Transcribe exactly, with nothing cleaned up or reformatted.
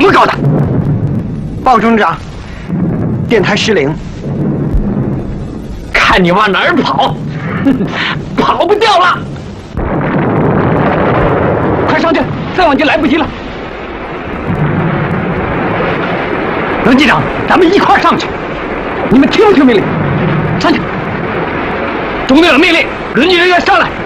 怎么搞的？鲍中长，电台失灵， 看你往哪儿跑，跑不掉了！快上去，再往前来不及了。轮机长，咱们一块儿上去。你们听不听命令？上去！中队有命令，轮机人员上来。